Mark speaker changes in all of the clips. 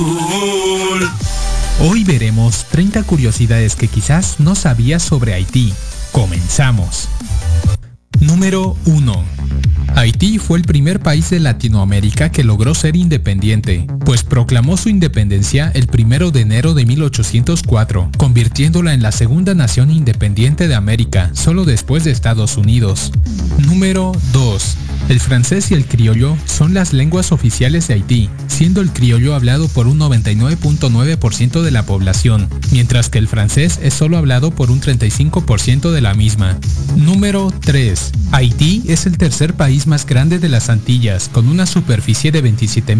Speaker 1: Hoy veremos 30 curiosidades que quizás no sabías sobre Haití. Comenzamos. Número 1. Haití fue el primer país de Latinoamérica que logró ser independiente, pues proclamó su independencia el 1 de enero de 1804, convirtiéndola en la segunda nación independiente de América, solo después de Estados Unidos. Número 2. El francés y el criollo son las lenguas oficiales de Haití, siendo el criollo hablado por un 99.9% de la población, mientras que el francés es solo hablado por un 35% de la misma. Número 3. Haití es el tercer país más grande de las Antillas, con una superficie de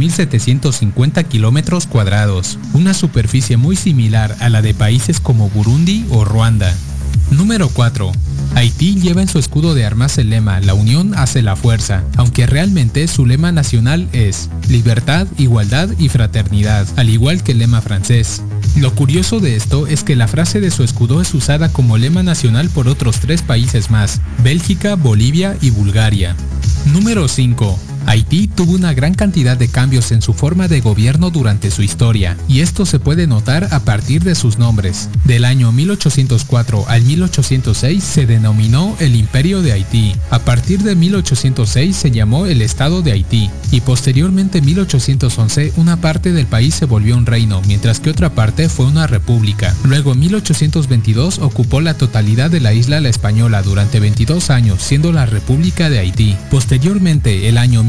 Speaker 1: 27.750 kilómetros cuadrados, una superficie muy similar a la de países como Burundi o Ruanda. Número 4. Haití lleva en su escudo de armas el lema "La unión hace la fuerza", aunque realmente su lema nacional es libertad, igualdad y fraternidad, al igual que el lema francés. Lo curioso de esto es que la frase de su escudo es usada como lema nacional por otros 3 países más: Bélgica, Bolivia y Bulgaria. Número 5. Haití tuvo una gran cantidad de cambios en su forma de gobierno durante su historia, y esto se puede notar a partir de sus nombres. Del año 1804 al 1806 se denominó el Imperio de Haití, a partir de 1806 se llamó el Estado de Haití, y posteriormente en 1811 una parte del país se volvió un reino, mientras que otra parte fue una república. Luego en 1822 ocupó la totalidad de la isla La Española durante 22 años, siendo la República de Haití. Posteriormente, el año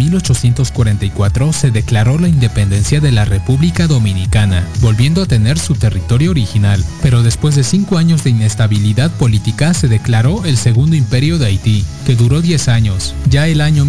Speaker 1: 1844 se declaró la independencia de la República Dominicana, volviendo a tener su territorio original, pero después de 5 años de inestabilidad política se declaró el Segundo Imperio de Haití, que duró 10 años. Ya el año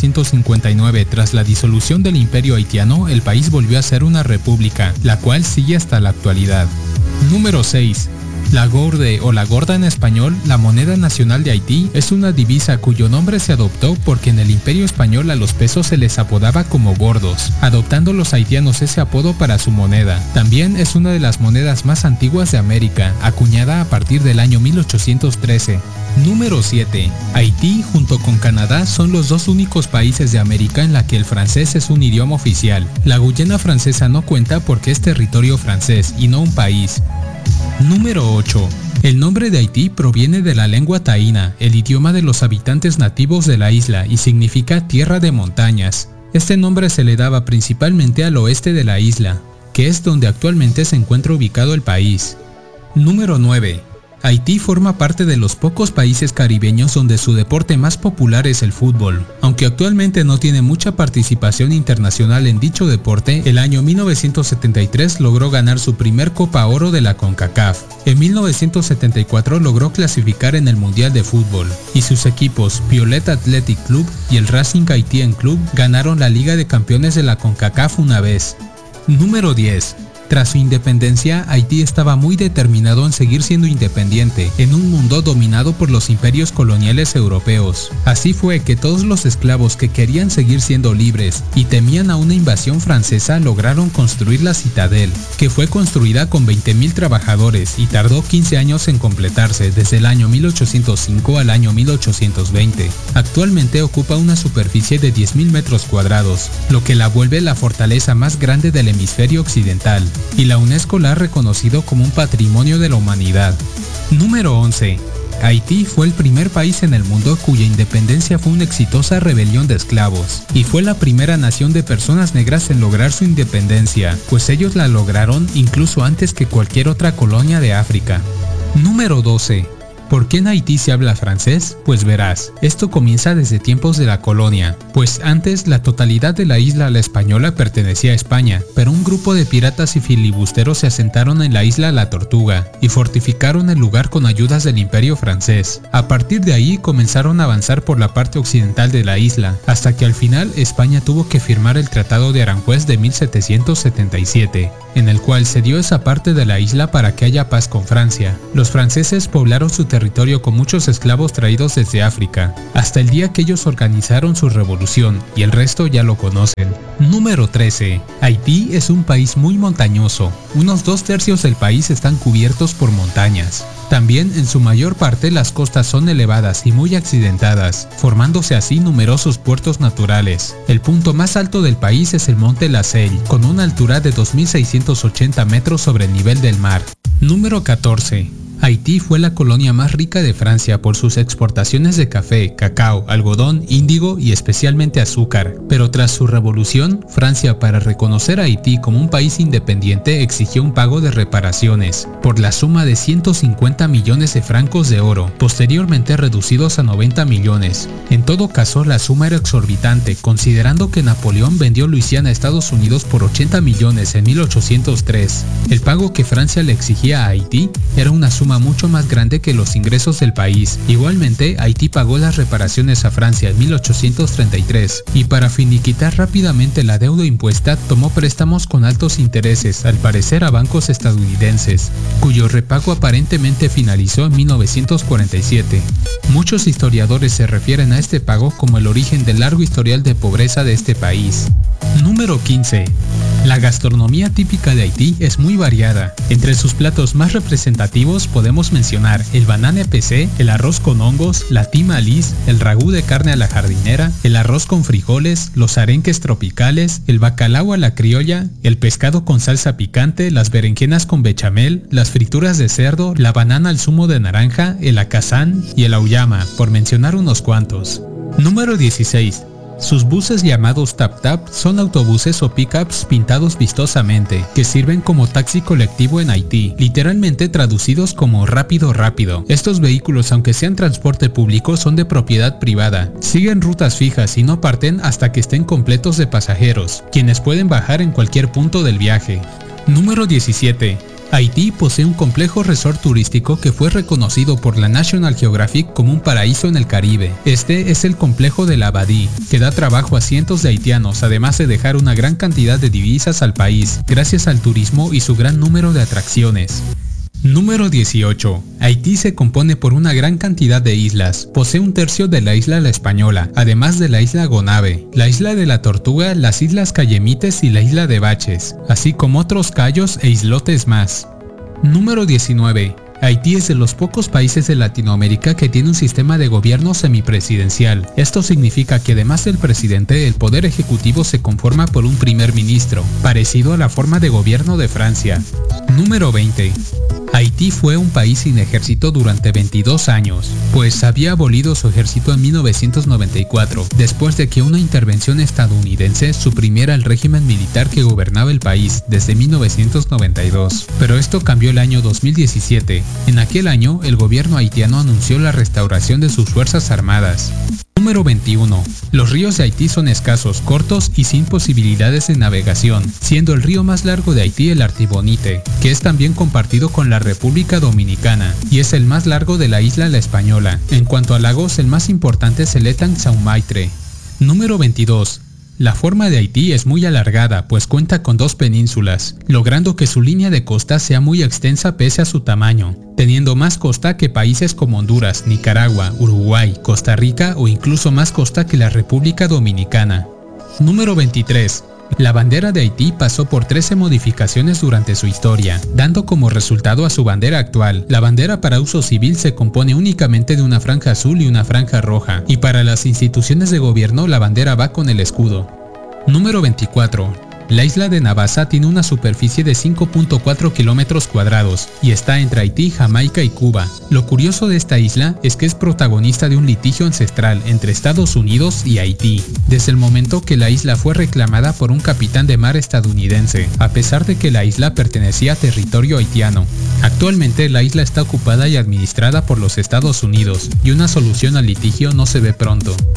Speaker 1: 1859, tras la disolución del Imperio haitiano, el país volvió a ser una república, la cual sigue hasta la actualidad. Número 6. La gourde o la gorda en español, la moneda nacional de Haití, es una divisa cuyo nombre se adoptó porque en el Imperio Español a los pesos se les apodaba como gordos, adoptando los haitianos ese apodo para su moneda. También es una de las monedas más antiguas de América, acuñada a partir del año 1813. Número 7. Haití junto con Canadá son los 2 únicos países de América en la que el francés es un idioma oficial. La Guyana francesa no cuenta porque es territorio francés y no un país. Número 8. El nombre de Haití proviene de la lengua taína, el idioma de los habitantes nativos de la isla, y significa tierra de montañas. Este nombre se le daba principalmente al oeste de la isla, que es donde actualmente se encuentra ubicado el país. Número 9. Haití forma parte de los pocos países caribeños donde su deporte más popular es el fútbol. Aunque actualmente no tiene mucha participación internacional en dicho deporte, el año 1973 logró ganar su primer Copa Oro de la CONCACAF. En 1974 logró clasificar en el Mundial de Fútbol, y sus equipos Violet Athletic Club y el Racing Haitian Club ganaron la Liga de Campeones de la CONCACAF una vez. Número 10. Tras su independencia, Haití estaba muy determinado en seguir siendo independiente, en un mundo dominado por los imperios coloniales europeos. Así fue que todos los esclavos que querían seguir siendo libres y temían a una invasión francesa lograron construir la Citadel, que fue construida con 20,000 trabajadores y tardó 15 años en completarse, desde el año 1805 al año 1820. Actualmente ocupa una superficie de 10,000 metros cuadrados, lo que la vuelve la fortaleza más grande del hemisferio occidental, y la UNESCO la ha reconocido como un patrimonio de la humanidad. Número 11. Haití fue el primer país en el mundo cuya independencia fue una exitosa rebelión de esclavos, y fue la primera nación de personas negras en lograr su independencia, pues ellos la lograron incluso antes que cualquier otra colonia de África. Número 12. ¿Por qué en Haití se habla francés? Pues verás, esto comienza desde tiempos de la colonia, pues antes la totalidad de la isla La Española pertenecía a España, pero un grupo de piratas y filibusteros se asentaron en la isla La Tortuga y fortificaron el lugar con ayudas del Imperio francés. A partir de ahí comenzaron a avanzar por la parte occidental de la isla, hasta que al final España tuvo que firmar el Tratado de Aranjuez de 1777, en el cual se dio esa parte de la isla para que haya paz con Francia. Los franceses poblaron su territorio territorio con muchos esclavos traídos desde África, hasta el día que ellos organizaron su revolución, y el resto ya lo conocen. Número 13. Haití es un país muy montañoso. Unos 2/3 del país están cubiertos por montañas. También en su mayor parte las costas son elevadas y muy accidentadas, formándose así numerosos puertos naturales. El punto más alto del país es el monte La Selle, con una altura de 2.680 metros sobre el nivel del mar. Número 14. Haití fue la colonia más rica de Francia por sus exportaciones de café, cacao, algodón, índigo y especialmente azúcar. Pero tras su revolución, Francia, para reconocer a Haití como un país independiente, exigió un pago de reparaciones por la suma de 150 millones de francos de oro, posteriormente reducidos a 90 millones. En todo caso, la suma era exorbitante, considerando que Napoleón vendió Luisiana a Estados Unidos por 80 millones en 1803. El pago que Francia le exigía a Haití era una suma mucho más grande que los ingresos del país. Igualmente, Haití pagó las reparaciones a Francia en 1833 y para finiquitar rápidamente la deuda impuesta tomó préstamos con altos intereses, al parecer a bancos estadounidenses, cuyo repago aparentemente finalizó en 1947. Muchos historiadores se refieren a este pago como el origen del largo historial de pobreza de este país. Número 15. La gastronomía típica de Haití es muy variada. Entre sus platos más representativos podemos mencionar el banane pesé, el arroz con hongos, la tima lis, el ragú de carne a la jardinera, el arroz con frijoles, los arenques tropicales, el bacalao a la criolla, el pescado con salsa picante, las berenjenas con bechamel, las frituras de cerdo, la banana al zumo de naranja, el acazán y el auyama, por mencionar unos cuantos. Número 16. Sus buses llamados tap-tap son autobuses o pickups pintados vistosamente, que sirven como taxi colectivo en Haití, literalmente traducidos como rápido rápido. Estos vehículos, aunque sean transporte público, son de propiedad privada. Siguen rutas fijas y no parten hasta que estén completos de pasajeros, quienes pueden bajar en cualquier punto del viaje. Número 17. Haití posee un complejo resort turístico que fue reconocido por la National Geographic como un paraíso en el Caribe. Este es el complejo de la Abadie, que da trabajo a cientos de haitianos, además de dejar una gran cantidad de divisas al país, gracias al turismo y su gran número de atracciones. Número 18. Haití se compone por una gran cantidad de islas. Posee 1/3 de la isla La Española, además de la isla Gonave, la isla de la Tortuga, las islas Cayemites y la isla de Baches, así como otros cayos e islotes más. Número 19. Haití es de los pocos países de Latinoamérica que tiene un sistema de gobierno semipresidencial. Esto significa que además del presidente, el poder ejecutivo se conforma por un primer ministro, parecido a la forma de gobierno de Francia. Número 20. Haití fue un país sin ejército durante 22 años, pues había abolido su ejército en 1994, después de que una intervención estadounidense suprimiera el régimen militar que gobernaba el país desde 1992. Pero esto cambió el año 2017. En aquel año, el gobierno haitiano anunció la restauración de sus fuerzas armadas. Número 21. Los ríos de Haití son escasos, cortos y sin posibilidades de navegación, siendo el río más largo de Haití el Artibonite, que es también compartido con la República Dominicana, y es el más largo de la isla La Española. En cuanto a lagos, el más importante es el Etang Saumaïtre. Número 22. La forma de Haití es muy alargada, pues cuenta con 2 penínsulas, logrando que su línea de costa sea muy extensa pese a su tamaño, teniendo más costa que países como Honduras, Nicaragua, Uruguay, Costa Rica o incluso más costa que la República Dominicana. Número 23. La bandera de Haití pasó por 13 modificaciones durante su historia, dando como resultado a su bandera actual. La bandera para uso civil se compone únicamente de una franja azul y una franja roja, y para las instituciones de gobierno la bandera va con el escudo. Número 24. La isla de Navassa tiene una superficie de 5.4 kilómetros cuadrados y está entre Haití, Jamaica y Cuba. Lo curioso de esta isla es que es protagonista de un litigio ancestral entre Estados Unidos y Haití, desde el momento que la isla fue reclamada por un capitán de mar estadounidense, a pesar de que la isla pertenecía a territorio haitiano. Actualmente la isla está ocupada y administrada por los Estados Unidos, y una solución al litigio no se ve pronto.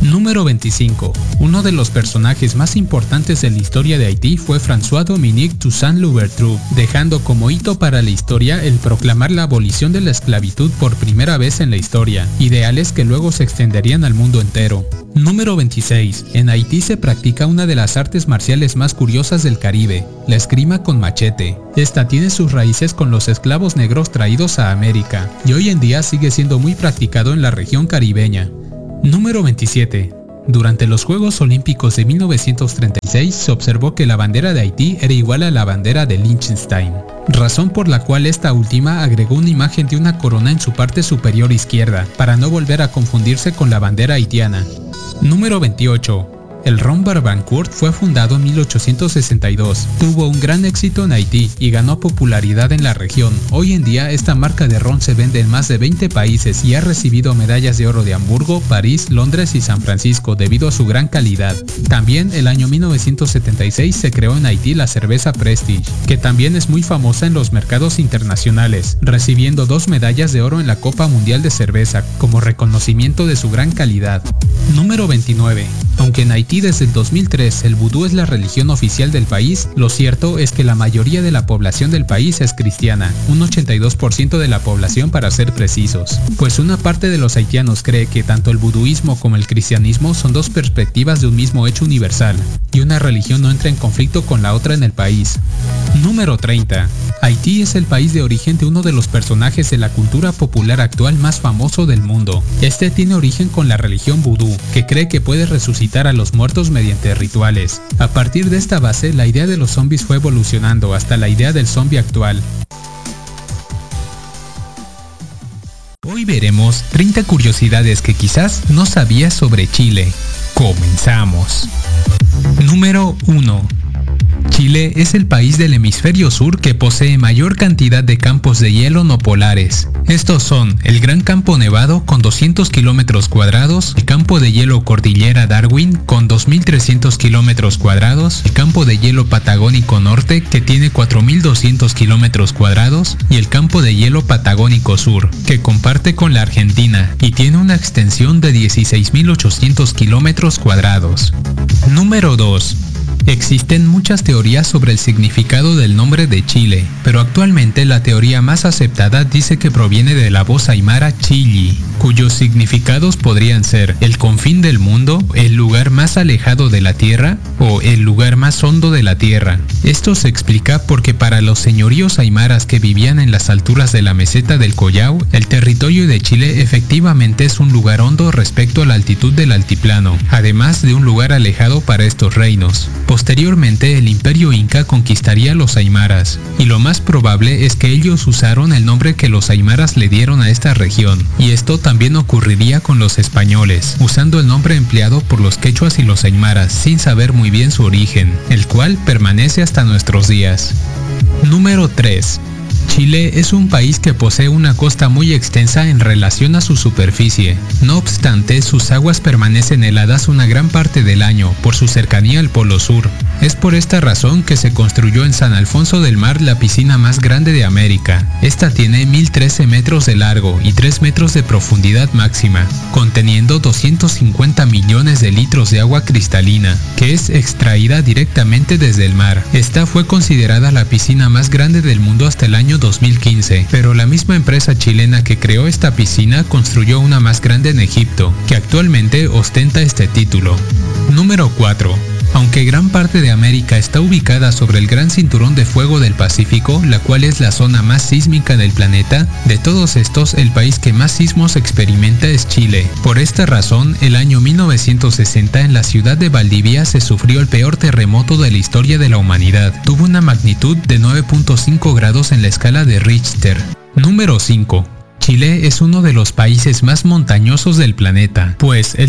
Speaker 1: Número 25. Uno de los personajes más importantes de la historia de Haití fue François-Dominique Toussaint Louverture, dejando como hito para la historia el proclamar la abolición de la esclavitud por primera vez en la historia, ideales que luego se extenderían al mundo entero. Número 26. En Haití se practica una de las artes marciales más curiosas del Caribe, la esgrima con machete. Esta tiene sus raíces con los esclavos negros traídos a América, y hoy en día sigue siendo muy practicado en la región caribeña. Número 27. Durante los Juegos Olímpicos de 1936 se observó que la bandera de Haití era igual a la bandera de Liechtenstein, razón por la cual esta última agregó una imagen de una corona en su parte superior izquierda, para no volver a confundirse con la bandera haitiana. Número 28. El ron Barbancourt fue fundado en 1862. Tuvo un gran éxito en Haití y ganó popularidad en la región. Hoy en día esta marca de ron se vende en más de 20 países y ha recibido medallas de oro de Hamburgo, París, Londres y San Francisco debido a su gran calidad. También el año 1976 se creó en Haití la cerveza Prestige, que también es muy famosa en los mercados internacionales, recibiendo 2 medallas de oro en la Copa Mundial de Cerveza como reconocimiento de su gran calidad. Número 29. Aunque en Haití desde el 2003 el vudú es la religión oficial del país, lo cierto es que la mayoría de la población del país es cristiana, un 82% de la población para ser precisos, pues una parte de los haitianos cree que tanto el vuduismo como el cristianismo son dos perspectivas de un mismo hecho universal, y una religión no entra en conflicto con la otra en el país. Número 30. Haití es el país de origen de uno de los personajes de la cultura popular actual más famoso del mundo. Este tiene origen con la religión vudú, que cree que puede resucitar a los muertos mediante rituales. A partir de esta base, la idea de los zombies fue evolucionando hasta la idea del zombie actual. Hoy veremos 30 curiosidades que quizás no sabías sobre Chile. Comenzamos. Número 1. Chile es el país del hemisferio sur que posee mayor cantidad de campos de hielo no polares. Estos son el Gran Campo Nevado con 200 kilómetros cuadrados, el Campo de Hielo Cordillera Darwin con 2.300 kilómetros cuadrados, el Campo de Hielo Patagónico Norte que tiene 4.200 kilómetros cuadrados y el Campo de Hielo Patagónico Sur que comparte con la Argentina y tiene una extensión de 16.800 kilómetros cuadrados. Número 2. Existen muchas teorías sobre el significado del nombre de Chile, pero actualmente la teoría más aceptada dice que proviene de la voz aymara Chilli, cuyos significados podrían ser el confín del mundo, el lugar más alejado de la tierra o el lugar más hondo de la tierra. Esto se explica porque para los señoríos aymaras que vivían en las alturas de la meseta del Collao, el territorio de Chile efectivamente es un lugar hondo respecto a la altitud del altiplano, además de un lugar alejado para estos reinos. Posteriormente, el imperio inca conquistaría a los aymaras, y lo más probable es que ellos usaron el nombre que los aymaras le dieron a esta región, y esto también ocurriría con los españoles, usando el nombre empleado por los quechuas y los aymaras sin saber muy bien su origen, el cual permanece hasta nuestros días. Número 3. Chile es un país que posee una costa muy extensa en relación a su superficie. No obstante, sus aguas permanecen heladas una gran parte del año por su cercanía al Polo Sur. Es por esta razón que se construyó en San Alfonso del Mar la piscina más grande de América. Esta tiene 1013 metros de largo y 3 metros de profundidad máxima, conteniendo 250 millones de litros de agua cristalina, que es extraída directamente desde el mar. Esta fue considerada la piscina más grande del mundo hasta el año 2015, pero la misma empresa chilena que creó esta piscina construyó una más grande en Egipto, que actualmente ostenta este título. Número 4. Aunque gran parte de América está ubicada sobre el Gran Cinturón de Fuego del Pacífico, la cual es la zona más sísmica del planeta, de todos estos el país que más sismos experimenta es Chile. Por esta razón, el año 1960 en la ciudad de Valdivia se sufrió el peor terremoto de la historia de la humanidad. Tuvo una magnitud de 9.5 grados en la escala de Richter. Número 5. Chile es uno de los países más montañosos del planeta, pues el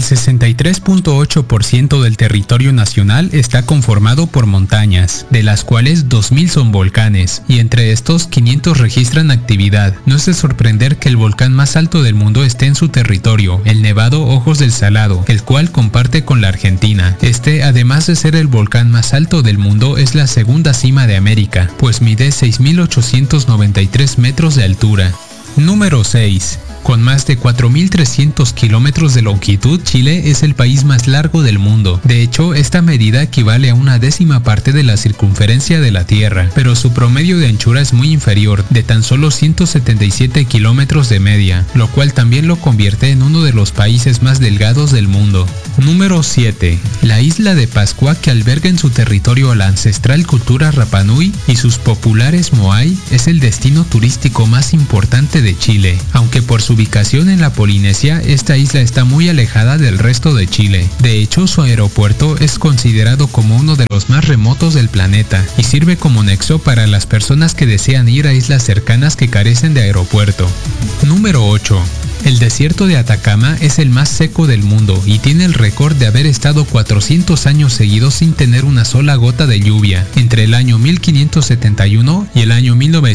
Speaker 1: 63.8% del territorio nacional está conformado por montañas, de las cuales 2.000 son volcanes, y entre estos 500 registran actividad. No es de sorprender que el volcán más alto del mundo esté en su territorio, el Nevado Ojos del Salado, el cual comparte con la Argentina. Este, además de ser el volcán más alto del mundo, es la segunda cima de América, pues mide 6.893 metros de altura. Número 6. Con más de 4.300 kilómetros de longitud, Chile es el país más largo del mundo. De hecho, esta medida equivale a una décima parte de la circunferencia de la Tierra, pero su promedio de anchura es muy inferior, de tan solo 177 kilómetros de media, lo cual también lo convierte en uno de los países más delgados del mundo. Número 7. La isla de Pascua, que alberga en su territorio la ancestral cultura Rapa Nui y sus populares Moai, es el destino turístico más importante de Chile, aunque por su ubicación en la Polinesia, esta isla está muy alejada del resto de Chile. De hecho, su aeropuerto es considerado como uno de los más remotos del planeta y sirve como nexo para las personas que desean ir a islas cercanas que carecen de aeropuerto. Número 8. El desierto de Atacama es el más seco del mundo y tiene el récord de haber estado 400 años seguidos sin tener una sola gota de lluvia, entre el año 1571 y el año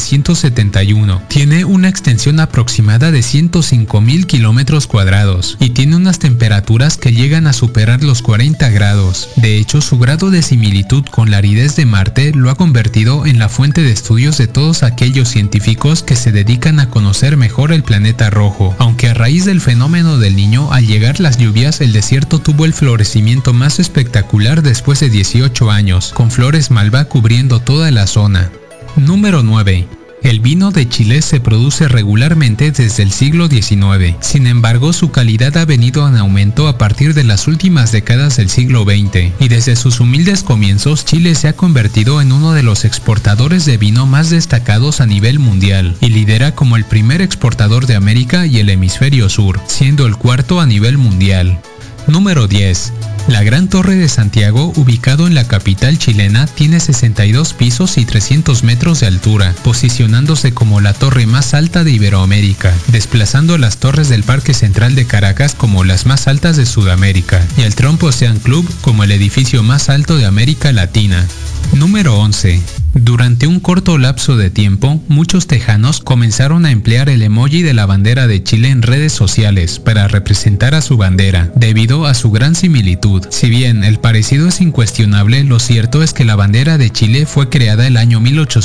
Speaker 1: 1971. Tiene una extensión aproximada de 105.000 kilómetros cuadrados y tiene unas temperaturas que llegan a superar los 40 grados. De hecho, su grado de similitud con la aridez de Marte lo ha convertido en la fuente de estudios de todos aquellos científicos que se dedican a conocer mejor el planeta rojo. Aunque a raíz del fenómeno del Niño, al llegar las lluvias, el desierto tuvo el florecimiento más espectacular después de 18 años, con flores malva cubriendo toda la zona. Número 9. El vino de Chile se produce regularmente desde el siglo XIX. Sin embargo, su calidad ha venido en aumento a partir de las últimas décadas del siglo XX, y desde sus humildes comienzos, Chile se ha convertido en uno de los exportadores de vino más destacados a nivel mundial, y lidera como el primer exportador de América y el hemisferio sur, siendo el cuarto a nivel mundial. Número 10. La Gran Torre de Santiago, ubicado en la capital chilena, tiene 62 pisos y 300 metros de altura, posicionándose como la torre más alta de Iberoamérica, desplazando a las torres del Parque Central de Caracas como las más altas de Sudamérica, y al Trump Ocean Club como el edificio más alto de América Latina. Número 11. Durante un corto lapso de tiempo, muchos tejanos comenzaron a emplear el emoji de la bandera de Chile en redes sociales para representar a su bandera, debido a su gran similitud. Si bien el parecido es incuestionable, lo cierto es que la bandera de Chile fue creada el año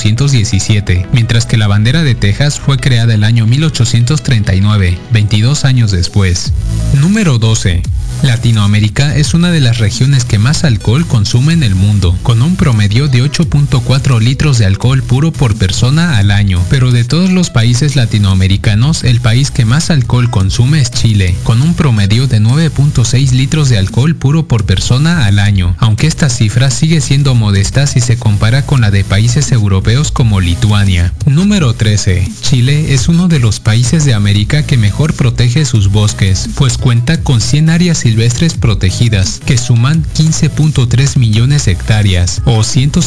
Speaker 1: 1817, mientras que la bandera de Texas fue creada el año 1839, 22 años después. Número 12. Latinoamérica es una de las regiones que más alcohol consume en el mundo, con un promedio de 8.4 litros de alcohol puro por persona al año. Pero de todos los países latinoamericanos, el país que más alcohol consume es Chile, con un promedio de 9.6 litros de alcohol puro por persona al año, aunque esta cifra sigue siendo modesta si se compara con la de países europeos como Lituania. Número 13. Chile es uno de los países de América que mejor protege sus bosques, pues cuenta con 100 áreas silvestres protegidas, que suman 15.3 millones de hectáreas, o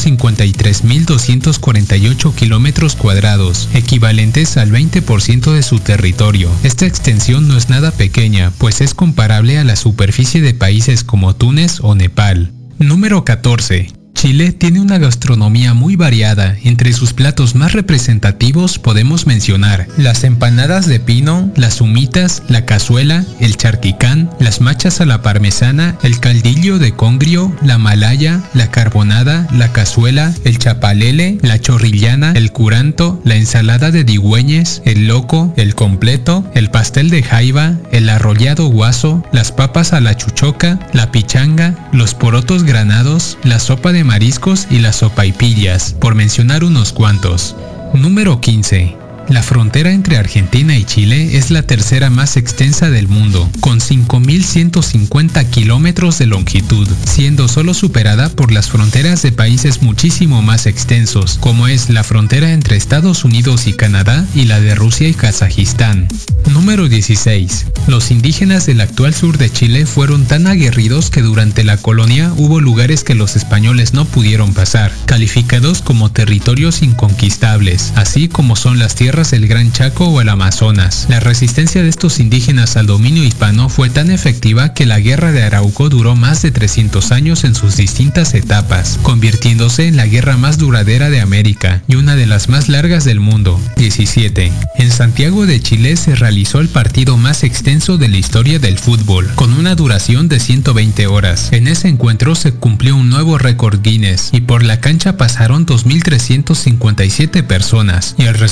Speaker 1: 153.248 kilómetros cuadrados, equivalentes al 20% de su territorio. Esta extensión no es nada pequeña, pues es comparable a la superficie de países como Túnez o Nepal. Número 14. Chile tiene una gastronomía muy variada. Entre sus platos más representativos podemos mencionar las empanadas de pino, las humitas, la cazuela, el charquicán, las machas a la parmesana, el caldillo de congrio, la malaya, la carbonada, la cazuela, el chapalele, la chorrillana, el curanto, la ensalada de digüeñes, el loco, el completo, el pastel de jaiba, el arrollado guaso, las papas a la chuchoca, la pichanga, los porotos granados, la sopa de mariscos y las sopaipillas, por mencionar unos cuantos. Número 15. La frontera entre Argentina y Chile es la tercera más extensa del mundo, con 5.150 kilómetros de longitud, siendo solo superada por las fronteras de países muchísimo más extensos, como es la frontera entre Estados Unidos y Canadá y la de Rusia y Kazajistán. Número 16. Los indígenas del actual sur de Chile fueron tan aguerridos que durante la colonia hubo lugares que los españoles no pudieron pasar, calificados como territorios inconquistables, así como son las tierras el Gran Chaco o el Amazonas. La resistencia de estos indígenas al dominio hispano fue tan efectiva que la Guerra de Arauco duró más de 300 años en sus distintas etapas, convirtiéndose en la guerra más duradera de América y una de las más largas del mundo. 17. En Santiago de Chile se realizó el partido más extenso de la historia del fútbol, con una duración de 120 horas. En ese encuentro se cumplió un nuevo récord Guinness y por la cancha pasaron 2.357 personas, y el resultado de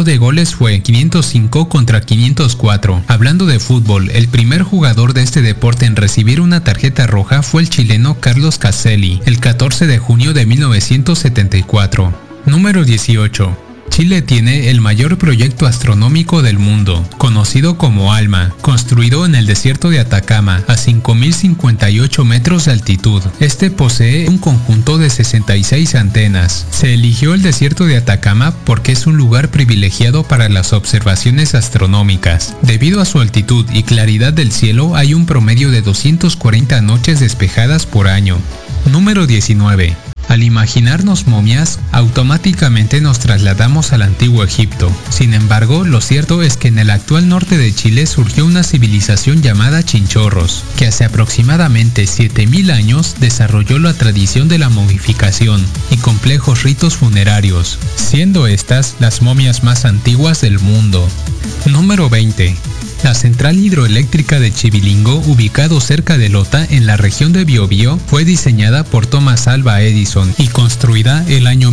Speaker 1: de goles fue 505 contra 504. Hablando de fútbol, el primer jugador de este deporte en recibir una tarjeta roja fue el chileno Carlos Caselli, el 14 de junio de 1974. Número 18. Chile tiene el mayor proyecto astronómico del mundo, conocido como ALMA, construido en el desierto de Atacama a 5.058 metros de altitud. Este posee un conjunto de 66 antenas. Se eligió el desierto de Atacama porque es un lugar privilegiado para las observaciones astronómicas. Debido a su altitud y claridad del cielo, hay un promedio de 240 noches despejadas por año. Número 19. Al imaginarnos momias, automáticamente nos trasladamos al antiguo Egipto. Sin embargo, lo cierto es que en el actual norte de Chile surgió una civilización llamada Chinchorros, que hace aproximadamente 7000 años desarrolló la tradición de la momificación y complejos ritos funerarios, siendo estas las momias más antiguas del mundo. Número 20. La central hidroeléctrica de Chivilingo, ubicado cerca de Lota, en la región de Biobío, fue diseñada por Thomas Alva Edison y construida el año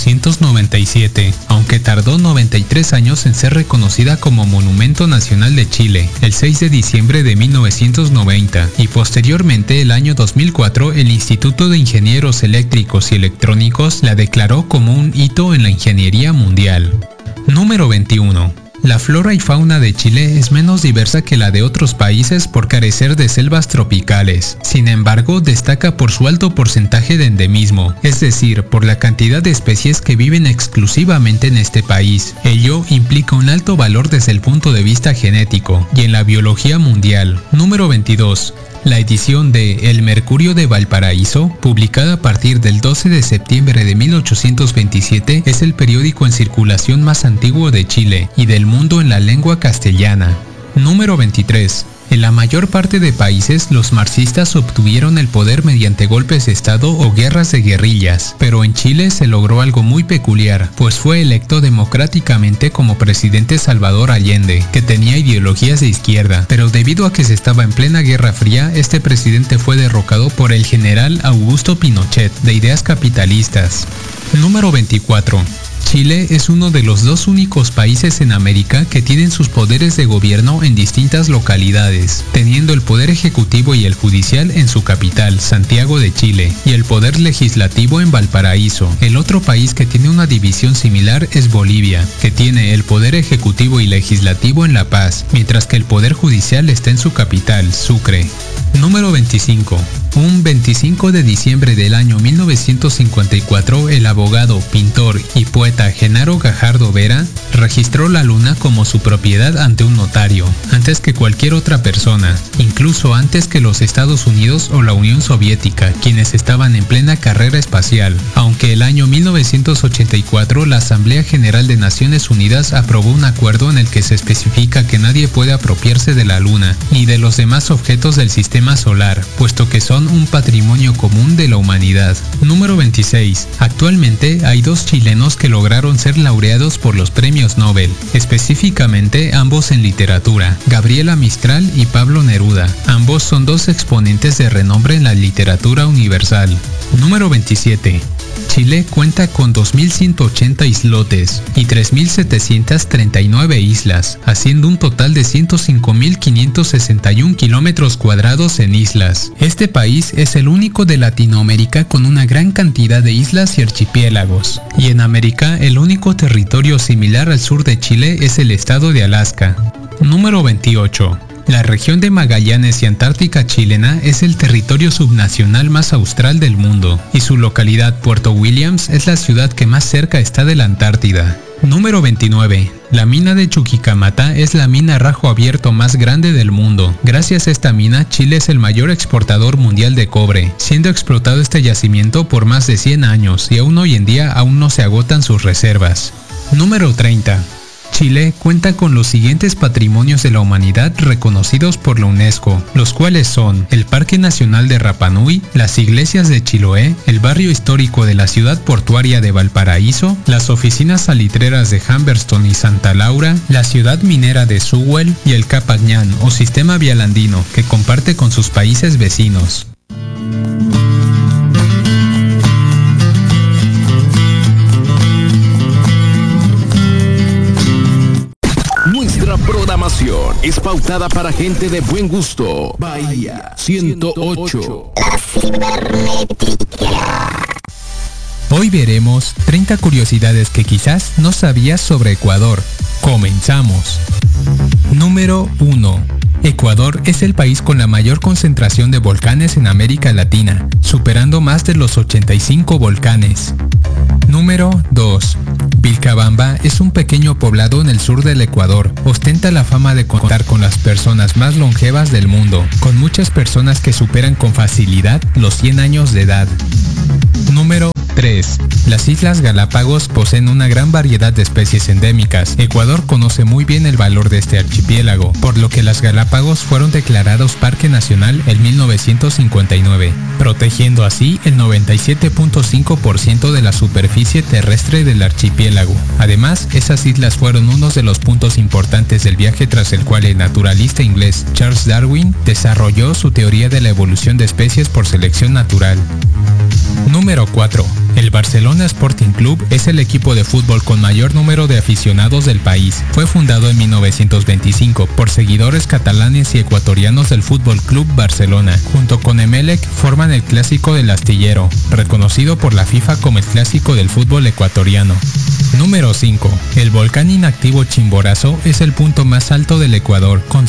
Speaker 1: 1897, aunque tardó 93 años en ser reconocida como Monumento Nacional de Chile, el 6 de diciembre de 1990, y posteriormente el año 2004 el Instituto de Ingenieros Eléctricos y Electrónicos la declaró como un hito en la ingeniería mundial. Número 21. La flora y fauna de Chile es menos diversa que la de otros países por carecer de selvas tropicales. Sin embargo, destaca por su alto porcentaje de endemismo, es decir, por la cantidad de especies que viven exclusivamente en este país. Ello implica un alto valor desde el punto de vista genético y en la biología mundial. Número 22. La edición de El Mercurio de Valparaíso, publicada a partir del 12 de septiembre de 1827, es el periódico en circulación más antiguo de Chile y del mundo en la lengua castellana. Número 23. En la mayor parte de países, los marxistas obtuvieron el poder mediante golpes de Estado o guerras de guerrillas, pero en Chile se logró algo muy peculiar, pues fue electo democráticamente como presidente Salvador Allende, que tenía ideologías de izquierda, pero debido a que se estaba en plena Guerra Fría, este presidente fue derrocado por el general Augusto Pinochet, de ideas capitalistas. Número 24. Chile es uno de los dos únicos países en América que tienen sus poderes de gobierno en distintas localidades, teniendo el poder ejecutivo y el judicial en su capital, Santiago de Chile, y el poder legislativo en Valparaíso. El otro país que tiene una división similar es Bolivia, que tiene el poder ejecutivo y legislativo en La Paz, mientras que el poder judicial está en su capital, Sucre. Número 25. Un 25 de diciembre del año 1954, el abogado, pintor y poeta Genaro Gajardo Vera registró la luna como su propiedad ante un notario, antes que cualquier otra persona, incluso antes que los Estados Unidos o la Unión Soviética, quienes estaban en plena carrera espacial. Aunque el año 1984 la Asamblea General de Naciones Unidas aprobó un acuerdo en el que se especifica que nadie puede apropiarse de la luna, ni de los demás objetos del sistema solar, puesto que son un patrimonio común de la humanidad. Número 26. Actualmente hay dos chilenos que lograron ser laureados por los premios Nobel, específicamente ambos en literatura, Gabriela Mistral y Pablo Neruda. Ambos son dos exponentes de renombre en la literatura universal. Número 27. Chile cuenta con 2.180 islotes y 3.739 islas, haciendo un total de 105.561 kilómetros cuadrados en islas. Este país es el único de Latinoamérica con una gran cantidad de islas y archipiélagos, y en América el único territorio similar al sur de Chile es el estado de Alaska. Número 28. La región de Magallanes y Antártica chilena es el territorio subnacional más austral del mundo, y su localidad Puerto Williams es la ciudad que más cerca está de la Antártida. Número 29. La mina de Chuquicamata es la mina a rajo abierto más grande del mundo. Gracias a esta mina, Chile es el mayor exportador mundial de cobre, siendo explotado este yacimiento por más de 100 años y aún hoy en día aún no se agotan sus reservas. Número 30. Chile cuenta con los siguientes patrimonios de la humanidad reconocidos por la UNESCO, los cuales son el Parque Nacional de Rapa Nui, las iglesias de Chiloé, el barrio histórico de la ciudad portuaria de Valparaíso, las oficinas salitreras de Humberstone y Santa Laura, la ciudad minera de Sewell y el Capañán o sistema vial andino que comparte con sus países vecinos.
Speaker 2: programación es pautada para gente de buen gusto. Bahía 108.
Speaker 3: La cibernética.
Speaker 1: Hoy veremos 30 curiosidades que quizás no sabías sobre Ecuador. Comenzamos. Número 1. Ecuador es el país con la mayor concentración de volcanes en América Latina, superando más de los 85 volcanes. Número 2. Vilcabamba es un pequeño poblado en el sur del Ecuador. Ostenta la fama de contar con las personas más longevas del mundo, con muchas personas que superan con facilidad los 100 años de edad. Número 3. Las Islas Galápagos poseen una gran variedad de especies endémicas. Ecuador conoce muy bien el valor de este archipiélago, por lo que las Galápagos fueron declarados Parque Nacional en 1959, protegiendo así el 97.5% de la superficie terrestre del archipiélago. Además, esas islas fueron uno de los puntos importantes del viaje tras el cual el naturalista inglés Charles Darwin desarrolló su teoría de la evolución de especies por selección natural. Número 4. El Barcelona Sporting Club es el equipo de fútbol con mayor número de aficionados del país. Fue fundado en 1925 por seguidores catalanes y ecuatorianos del Fútbol Club Barcelona. Junto con Emelec forman el Clásico del Astillero, reconocido por la FIFA como el clásico del fútbol ecuatoriano. Número 5. El volcán inactivo Chimborazo es el punto más alto del Ecuador, con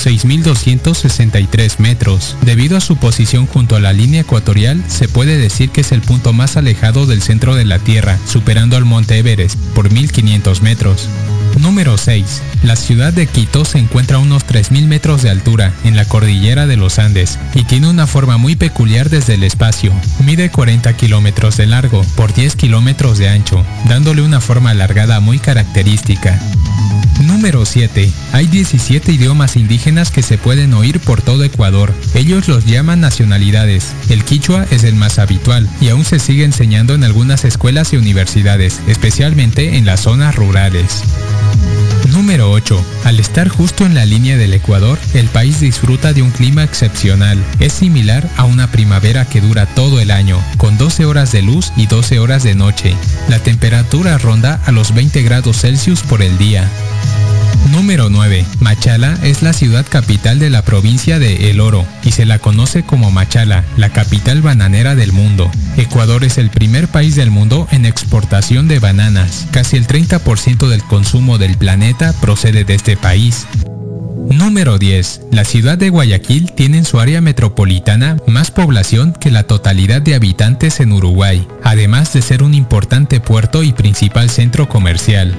Speaker 1: 6.263 metros. Debido a su posición junto a la línea ecuatorial, se puede decir que es el punto más alejado del centro de la Tierra, superando al Monte Everest por 1.500 metros. Número 6. La ciudad de Quito se encuentra a unos 3.000 metros de altura en la cordillera de los Andes y tiene una forma muy peculiar desde el espacio. Mide 40 kilómetros de largo por 10 kilómetros de ancho, dándole una forma alargada muy característica. Número 7. Hay 17 idiomas indígenas que se pueden oír por todo Ecuador. Ellos los llaman nacionalidades. El quichua es el más habitual y aún se sigue enseñando en algunas escuelas y universidades, especialmente en las zonas rurales. Número 8. Al estar justo en la línea del Ecuador, el país disfruta de un clima excepcional. Es similar a una primavera que dura todo el año, con 12 horas de luz y 12 horas de noche. La temperatura ronda a los 20 grados Celsius por el día. Número 9. Machala es la ciudad capital de la provincia de El Oro y se la conoce como Machala, la capital bananera del mundo. Ecuador es el primer país del mundo en exportación de bananas. Casi el 30% del consumo del planeta procede de este país. Número 10. La ciudad de Guayaquil tiene en su área metropolitana más población que la totalidad de habitantes en Uruguay, además de ser un importante puerto y principal centro comercial.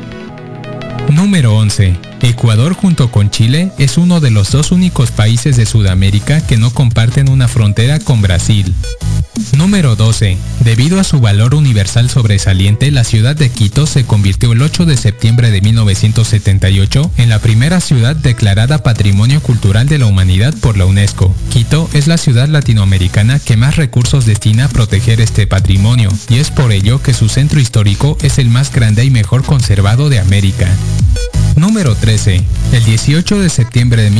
Speaker 1: Número 11. Ecuador junto con Chile es uno de los dos únicos países de Sudamérica que no comparten una frontera con Brasil. Número 12. Debido a su valor universal sobresaliente, la ciudad de Quito se convirtió el 8 de septiembre de 1978 en la primera ciudad declarada Patrimonio Cultural de la Humanidad por la UNESCO. Quito es la ciudad latinoamericana que más recursos destina a proteger este patrimonio, y es por ello que su centro histórico es el más grande y mejor conservado de América. Número 13. El 18 de septiembre de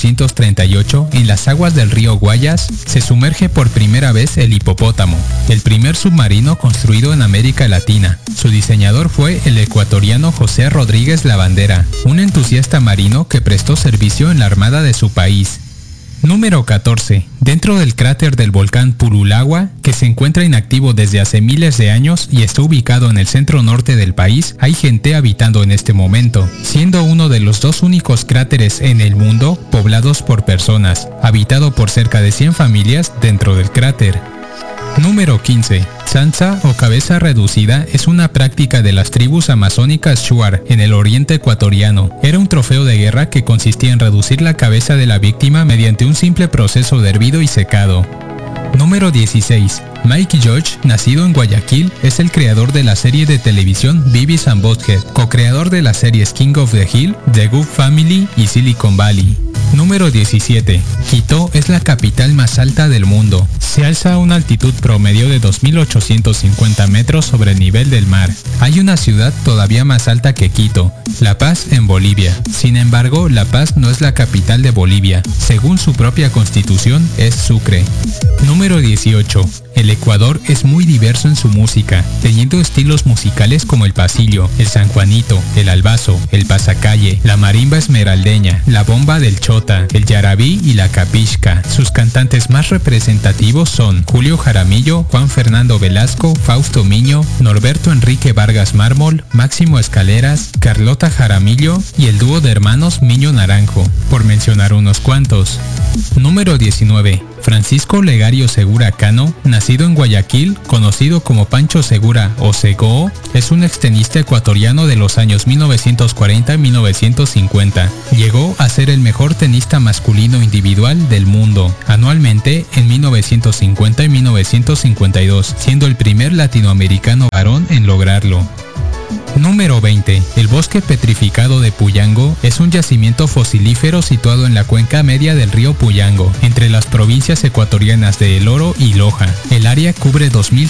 Speaker 1: 1838, en las aguas del río Guayas, se sumerge por primera vez el hipopótamo, el primer submarino construido en América Latina. Su diseñador fue el ecuatoriano José Rodríguez Lavandera, un entusiasta marino que prestó servicio en la armada de su país. Número 14. Dentro del cráter del volcán Purulagua, que se encuentra inactivo desde hace miles de años y está ubicado en el centro norte del país, hay gente habitando en este momento, siendo uno de los dos únicos cráteres en el mundo poblados por personas, habitado por cerca de 100 familias dentro del cráter. Número 15. Sansa o cabeza reducida es una práctica de las tribus amazónicas Shuar en el oriente ecuatoriano. Era un trofeo de guerra que consistía en reducir la cabeza de la víctima mediante un simple proceso de hervido y secado. Número 16. Mike Judge, nacido en Guayaquil, es el creador de la serie de televisión Beavis and Butthead, co-creador de las series King of the Hill, The Good Family y Silicon Valley. Número 17. Quito es la capital más alta del mundo. Se alza a una altitud promedio de 2.850 metros sobre el nivel del mar. Hay una ciudad todavía más alta que Quito, La Paz en Bolivia. Sin embargo, La Paz no es la capital de Bolivia. Según su propia constitución, es Sucre. Número 18. El Ecuador es muy diverso en su música, teniendo estilos musicales como el pasillo, el sanjuanito, el albazo, el pasacalle, la marimba esmeraldeña, la bomba del chota, el yarabí y la capixca. Sus cantantes más representativos son Julio Jaramillo, Juan Fernando Velasco, Fausto Miño, Norberto Enrique Vargas Mármol, Máximo Escaleras, Carlota Jaramillo y el dúo de hermanos Miño Naranjo, por mencionar unos cuantos. Número 19. Francisco Legario Segura Cano, nacido en Guayaquil, conocido como Pancho Segura o Segoo, es un extenista ecuatoriano de los años 1940 y 1950. Llegó a ser el mejor tenista masculino individual del mundo, anualmente en 1950 y 1952, siendo el primer latinoamericano varón en lograrlo. Número 20. El bosque petrificado de Puyango es un yacimiento fosilífero situado en la cuenca media del río Puyango, entre las provincias ecuatorianas de El Oro y Loja. El área cubre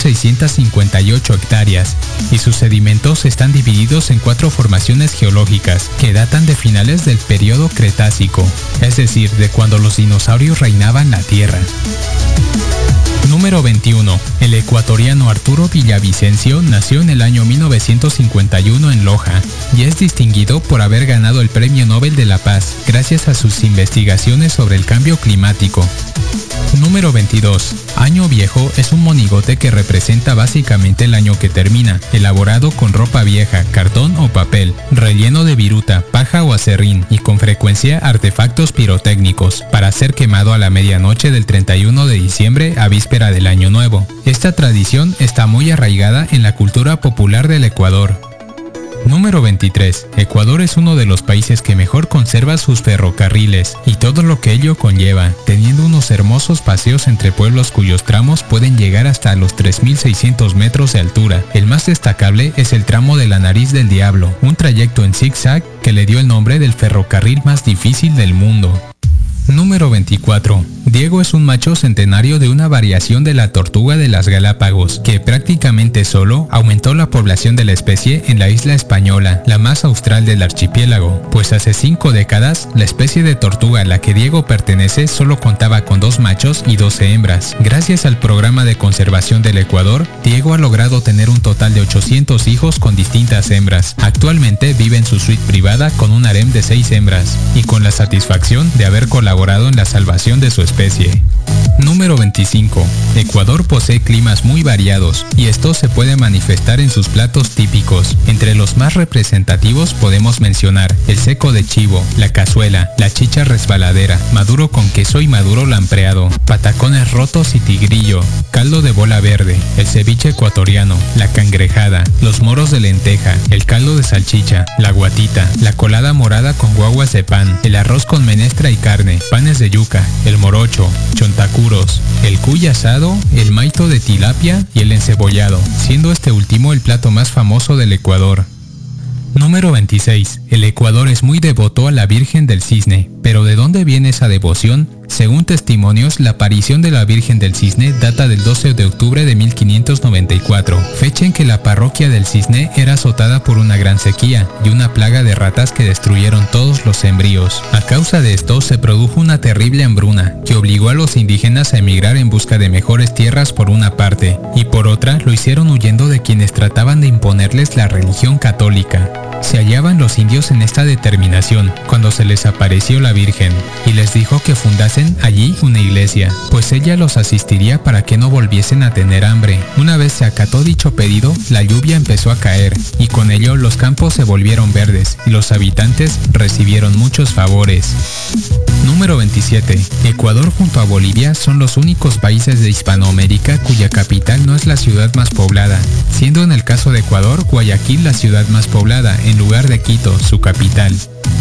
Speaker 1: 2.658 hectáreas y sus sedimentos están divididos en 4 formaciones geológicas que datan de finales del periodo Cretácico, es decir, de cuando los dinosaurios reinaban la Tierra. Número 21. El ecuatoriano Arturo Villavicencio nació en el año 1951 en Loja y es distinguido por haber ganado el Premio Nobel de la Paz gracias a sus investigaciones sobre el cambio climático. Número 22. Año Viejo es un monigote que representa básicamente el año que termina, elaborado con ropa vieja, cartón o papel, relleno de viruta, paja o acerrín y con frecuencia artefactos pirotécnicos, para ser quemado a la medianoche del 31 de diciembre a víspera del Año Nuevo. Esta tradición está muy arraigada en la cultura popular del Ecuador. Número 23. Ecuador es uno de los países que mejor conserva sus ferrocarriles y todo lo que ello conlleva, teniendo unos hermosos paseos entre pueblos cuyos tramos pueden llegar hasta los 3.600 metros de altura. El más destacable es el tramo de la Nariz del Diablo, un trayecto en zigzag que le dio el nombre del ferrocarril más difícil del mundo. Número 24. Diego es un macho centenario de una variación de la tortuga de las Galápagos, que prácticamente solo aumentó la población de la especie en la isla española, la más austral del archipiélago, pues hace 5 décadas la especie de tortuga a la que Diego pertenece solo contaba con 2 machos y 12 hembras. Gracias al programa de conservación del Ecuador, Diego ha logrado tener un total de 800 hijos con distintas hembras. Actualmente vive en su suite privada con un harem de 6 hembras, y con la satisfacción de haber colaborado en la salvación de su especie. Número 25. Ecuador posee climas muy variados y esto se puede manifestar en sus platos típicos. Entre los más representativos podemos mencionar el seco de chivo, la cazuela, la chicha resbaladera, maduro con queso y maduro lampreado, patacones rotos y tigrillo, caldo de bola verde, el ceviche ecuatoriano, la cangrejada, los moros de lenteja, el caldo de salchicha, la guatita, la colada morada con guaguas de pan, el arroz con menestra y carne, panes de yuca, el morocho, chontacuros, el cuy asado, el maito de tilapia y el encebollado, siendo este último el plato más famoso del Ecuador. Número 26. El Ecuador es muy devoto a la Virgen del Cisne, pero ¿de dónde viene esa devoción? Según testimonios, la aparición de la Virgen del Cisne data del 12 de octubre de 1594, fecha en que la parroquia del Cisne era azotada por una gran sequía y una plaga de ratas que destruyeron todos los sembríos. A causa de esto se produjo una terrible hambruna que obligó a los indígenas a emigrar en busca de mejores tierras por una parte, y por otra lo hicieron huyendo de quienes trataban de imponerles la religión católica. Se hallaban los indios en esta determinación cuando se les apareció la Virgen y les dijo que fundasen allí una iglesia, pues ella los asistiría para que no volviesen a tener hambre. Una vez se acató dicho pedido, la lluvia empezó a caer y con ello los campos se volvieron verdes y los habitantes recibieron muchos favores. Número 27. Ecuador junto a Bolivia son los únicos países de Hispanoamérica cuya capital no es la ciudad más poblada, siendo en el caso de Ecuador, Guayaquil la ciudad más poblada, en lugar de Quito, su capital.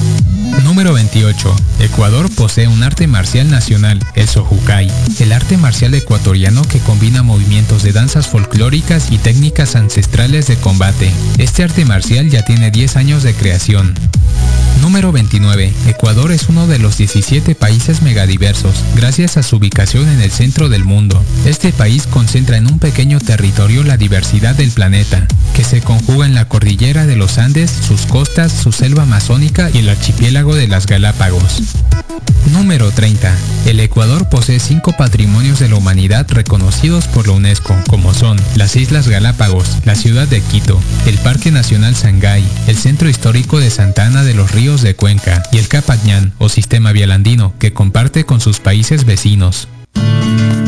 Speaker 1: Número 28. Ecuador posee un arte marcial nacional, el sojucay, el arte marcial ecuatoriano que combina movimientos de danzas folclóricas y técnicas ancestrales de combate. Este arte marcial ya tiene 10 años de creación. Número 29. Ecuador es uno de los 17 países megadiversos, gracias a su ubicación en el centro del mundo. Este país concentra en un pequeño territorio la diversidad del planeta, que se conjuga en la cordillera de los Andes, sus costas, su selva amazónica y el archipiélago de las Galápagos. Número 30. El Ecuador posee 5 patrimonios de la humanidad reconocidos por la UNESCO, como son las Islas Galápagos, la ciudad de Quito, el Parque Nacional Sangay, el Centro Histórico de Santa Ana de los Ríos de Cuenca y el Capañán o Sistema Vial Andino, que comparte con sus países vecinos.